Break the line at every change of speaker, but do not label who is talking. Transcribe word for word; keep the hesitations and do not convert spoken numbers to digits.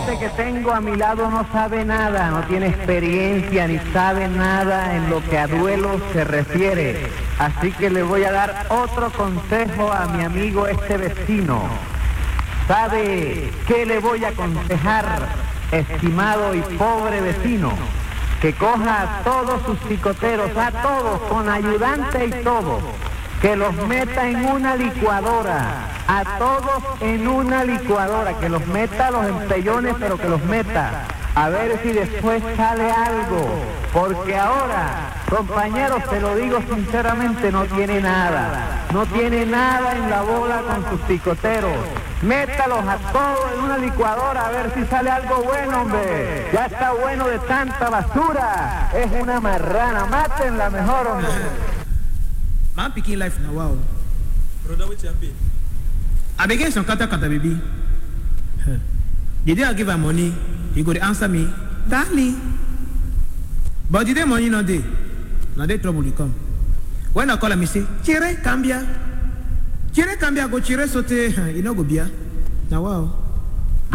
Este que tengo a mi lado no sabe nada, no tiene experiencia ni sabe nada en lo que a duelo se refiere. Así que le voy a dar otro consejo a mi amigo este vecino. ¿Sabe qué le voy a aconsejar, estimado y pobre vecino? Que coja a todos sus picoteros, a todos, con ayudante y todo, que los meta en una licuadora, a todos en una licuadora, que los meta a los empellones, pero que los meta, a ver si después sale algo, porque ahora, compañeros, te lo digo sinceramente, no tiene nada, no tiene nada en la bola con sus picoteros. Métalos a todos en una licuadora a ver si sale algo bueno, hombre. Ya está bueno de tanta basura. Es una marrana, mátenla mejor, hombre.
Man picking life now, wow.
Brother, which champion?
I begin some kata kata baby. The day I give her money, he could answer me, darling. But the day money not there, now they trouble will come. When I call him, he say, Chire, cambia. Chire, cambia, go chire sote, you know, go bia. Now, wow.